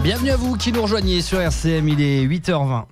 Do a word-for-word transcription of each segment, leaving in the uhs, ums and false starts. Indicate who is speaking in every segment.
Speaker 1: Bienvenue à vous qui nous rejoignez sur R C M, il est huit heures vingt.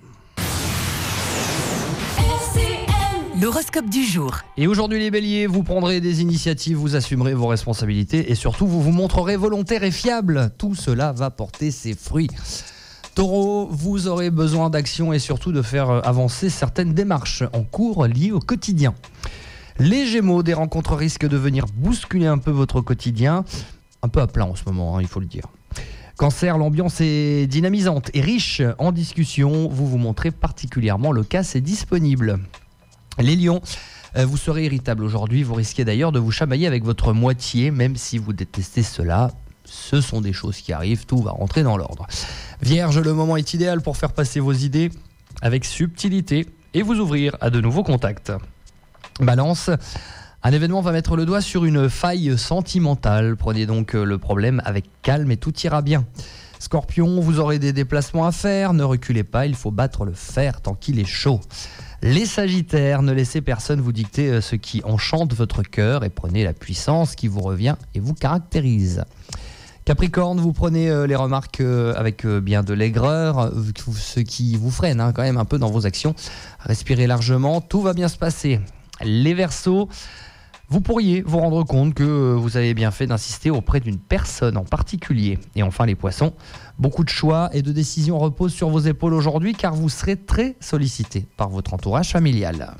Speaker 2: L'horoscope du jour.
Speaker 1: Et aujourd'hui les béliers, vous prendrez des initiatives, vous assumerez vos responsabilités et surtout vous vous montrerez volontaire et fiable. Tout cela va porter ses fruits. Taureau, vous aurez besoin d'action et surtout de faire avancer certaines démarches en cours liées au quotidien. Les Gémeaux, des rencontres risquent de venir bousculer un peu votre quotidien. Un peu à plat en ce moment, hein, il faut le dire. Cancer, l'ambiance est dynamisante et riche en discussions. Vous vous montrez particulièrement loquace et disponible. Les Lions, vous serez irritable aujourd'hui. Vous risquez d'ailleurs de vous chamailler avec votre moitié, même si vous détestez cela. Ce sont des choses qui arrivent, tout va rentrer dans l'ordre. Vierge, le moment est idéal pour faire passer vos idées avec subtilité et vous ouvrir à de nouveaux contacts. Balance, un événement va mettre le doigt sur une faille sentimentale. Prenez donc le problème avec calme et tout ira bien. Scorpion, vous aurez des déplacements à faire. Ne reculez pas, il faut battre le fer tant qu'il est chaud. Les Sagittaires, ne laissez personne vous dicter ce qui enchante votre cœur et prenez la puissance qui vous revient et vous caractérise. Capricorne, vous prenez les remarques avec bien de l'aigreur, ce qui vous freine hein, quand même un peu dans vos actions. Respirez largement, tout va bien se passer. Les Verseaux, vous pourriez vous rendre compte que vous avez bien fait d'insister auprès d'une personne en particulier. Et enfin les Poissons, beaucoup de choix et de décisions reposent sur vos épaules aujourd'hui car vous serez très sollicité par votre entourage familial.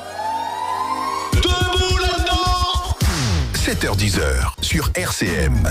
Speaker 3: Debout là-dedans sept heures dix sur R C M.